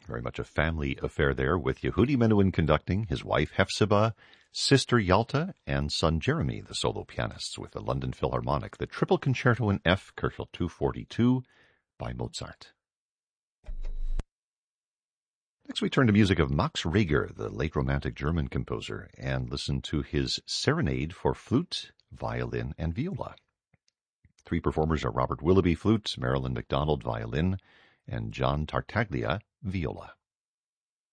Very much a family affair there, with Yehudi Menuhin conducting, his wife Hephzibah, sister Yalta, and son Jeremy, the solo pianists, with the London Philharmonic, the Triple Concerto in F, Köchel 242 by Mozart. Next we turn to music of Max Reger, the late Romantic German composer, and listen to his Serenade for flute, violin, and viola. Three performers are Robert Willoughby, flute, Marilyn McDonald, violin, and John Tartaglia, viola.